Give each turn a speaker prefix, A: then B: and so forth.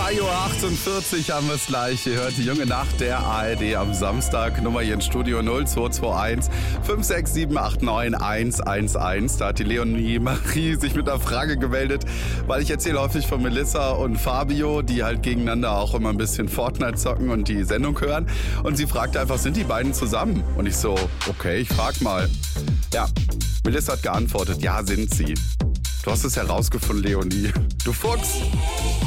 A: 3:48 Uhr haben wir es gleich. Ihr hört die junge Nacht der ARD am Samstag. Nummer hier ins Studio 0221 56789 111. Da hat die Leonie Marie sich mit einer Frage gemeldet, weil ich erzähle häufig von Melissa und Fabio, die halt gegeneinander auch immer ein bisschen Fortnite zocken und die Sendung hören. Und sie fragte einfach, sind die beiden zusammen? Und ich so, okay, ich frag mal. Ja, Melissa hat geantwortet, ja, sind sie. Du hast es herausgefunden, Leonie. Du Fuchs.